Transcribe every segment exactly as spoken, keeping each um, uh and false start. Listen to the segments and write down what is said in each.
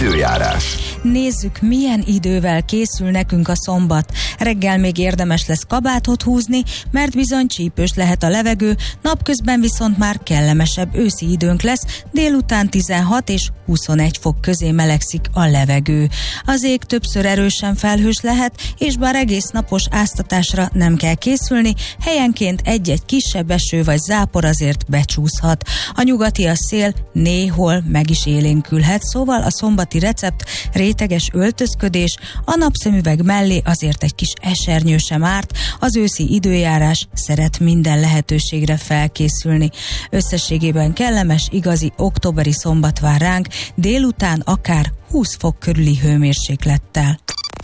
Időjárás. Nézzük, milyen idővel készül nekünk a szombat. Reggel még érdemes lesz kabátot húzni, mert bizony csípős lehet a levegő, napközben viszont már kellemesebb őszi időnk lesz, délután tizenhat és huszonegy fok közé melegszik a levegő. Az ég többször erősen felhős lehet, és bár egész napos áztatásra nem kell készülni, helyenként egy-egy kisebb eső vagy zápor azért becsúszhat. A nyugati a szél néhol meg is élénkülhet, szóval a szombati recept réteges öltözködés, a napszemüveg mellé azért egy kis esernyő sem árt, az őszi időjárás szeret minden lehetőségre felkészülni. Összességében kellemes, igazi októberi szombat vár ránk, délután akár húsz fok körüli hőmérséklettel.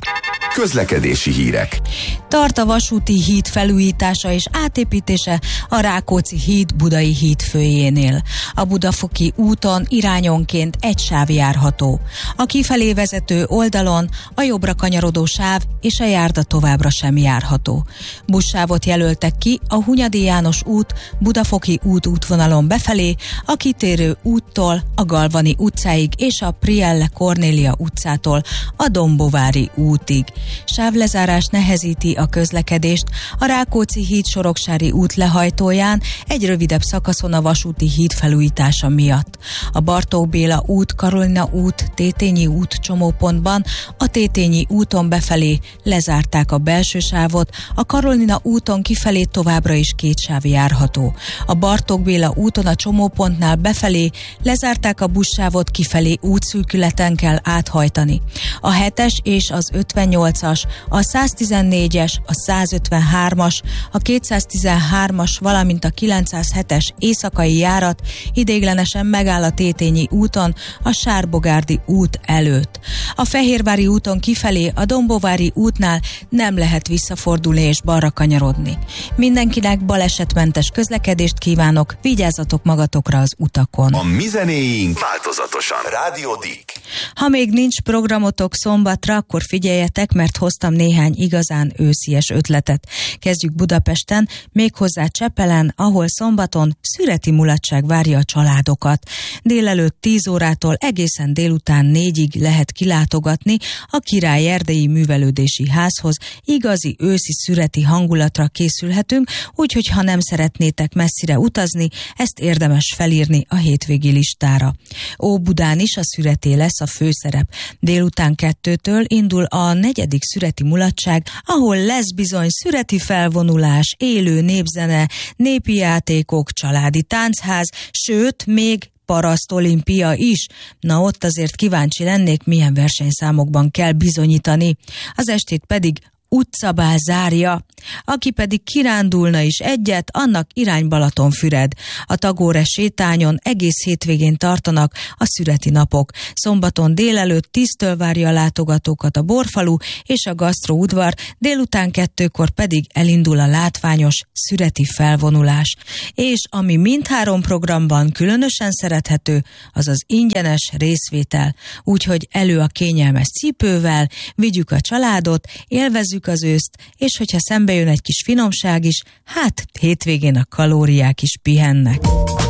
Közlekedési hírek. Tart a vasúti híd felújítása és átépítése a Rákóczi híd Budai híd főjénél. A Budafoki úton irányonként egy sáv járható. A kifelé vezető oldalon a jobbra kanyarodó sáv és a járda továbbra sem járható. Buszsávot jelöltek ki a Hunyadi János út Budafoki út útvonalon befelé, a kitérő úttól a Galvani utcáig és a Prielle Kornélia utcától a Dombovári útig. Sávlezárás nehezíti a közlekedést a Rákóczi híd Soroksári út lehajtóján egy rövidebb szakaszon a vasúti híd felújítása miatt. A Bartók Béla út, Karolina út, Tétényi út csomópontban a Tétényi úton befelé lezárták a belső sávot, a Karolina úton kifelé továbbra is két sáv járható. A Bartók Béla úton a csomópontnál befelé lezárták a buszsávot, kifelé útszűkületen kell áthajtani. A hetes és az ötvennyolcas, a száztizennégyes, a százötvenhármas, a kétszáztizenhármas, valamint a kilencszázhetes éjszakai járat ideiglenesen megáll a Tétényi úton, a Sárbogárdi út előtt. A Fehérvári úton kifelé a Dombovári útnál nem lehet visszafordulni és balra kanyarodni. Mindenkinek balesetmentes közlekedést kívánok, vigyázzatok magatokra az utakon. A mi zenéink változatosan. Rádió Dick. Ha még nincs programotok szombatra, akkor figyeljetek, mert hoztam néhány igazán őszies ötletet. Kezdjük Budapesten, méghozzá Csepelen, ahol szombaton szüreti mulatság várja a családokat. Délelőtt tíz órától egészen délután négyig lehet kilátogatni a Király Erdélyi Művelődési Házhoz. Igazi őszi szüreti hangulatra készülhetünk, úgyhogy ha nem szeretnétek messzire utazni, ezt érdemes felírni a hétvégi listára. Óbudán is a szüreté lesz a főszerep. Délután kettőtől indul a negyedik szüreti mulatság, ahol lesz bizony szüreti felvonulás, élő népzene, népi játékok, családi táncház, sőt, még parasztolimpia is. Na ott azért kíváncsi lennék, milyen versenyszámokban kell bizonyítani. Az estét pedig utcabál zárja. Aki pedig kirándulna is egyet, annak irány Balatonfüred. A Tagóre sétányon egész hétvégén tartanak a szüreti napok. Szombaton délelőtt tíztől várja a látogatókat a Borfalu és a gasztroudvar, délután kettőkor pedig elindul a látványos szüreti felvonulás. És ami mindhárom programban különösen szerethető, az az ingyenes részvétel. Úgyhogy elő a kényelmes cipővel, vigyük a családot, élvezzük az őszt, és hogyha szembe jön egy kis finomság is, hát hétvégén a kalóriák is pihennek.